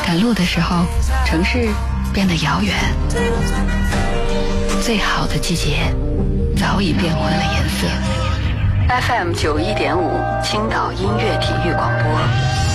赶路的时候，城市变得遥远，最好的季节早已变换了颜色。FM 91.5青岛音乐体育广播。